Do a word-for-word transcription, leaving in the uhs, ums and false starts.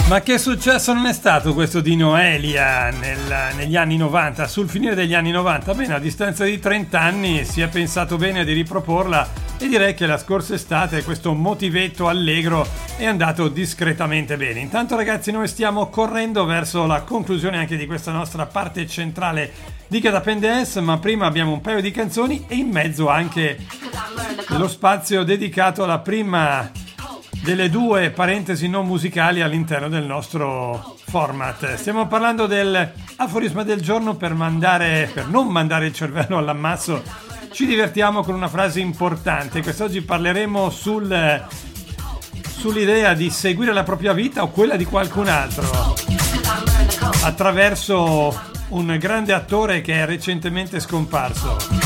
Ma che successo non è stato questo di Noelia nel, negli anni novanta, sul finire degli anni novanta? Bene, a distanza di trenta anni si è pensato bene di riproporla e direi che la scorsa estate questo motivetto allegro è andato discretamente bene. Intanto ragazzi, noi stiamo correndo verso la conclusione anche di questa nostra parte centrale di Catapende Dance, ma prima abbiamo un paio di canzoni e in mezzo anche lo spazio dedicato alla prima delle due parentesi non musicali all'interno del nostro format. Stiamo parlando del aforisma del giorno per mandare, per non mandare il cervello all'ammasso. Ci divertiamo con una frase importante. Quest'oggi parleremo sul, sull'idea di seguire la propria vita o quella di qualcun altro attraverso un grande attore che è recentemente scomparso.